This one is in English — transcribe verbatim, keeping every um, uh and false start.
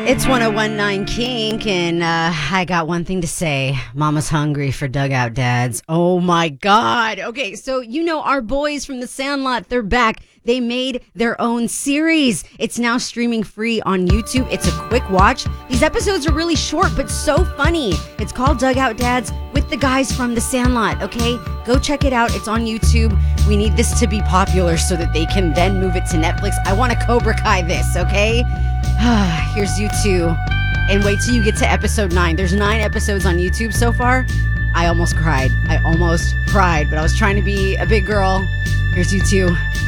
It's one oh one point nine Kink, and uh, I got one thing to say. Mama's hungry for Dugout Dads. Oh my God. Okay, so you know our boys from The Sandlot, they're back. They made their own series. It's now streaming free on YouTube. It's a quick watch. These episodes are really short, but so funny. It's called Dugout Dads with the guys from The Sandlot, okay? Go check it out. It's on YouTube. We need this to be popular so that they can then move it to Netflix. I want to Cobra Kai this, okay? Here's you two. And wait till you get to episode nine. There's nine episodes on YouTube so far. I almost cried. I almost cried, but I was trying to be a big girl. Here's you two.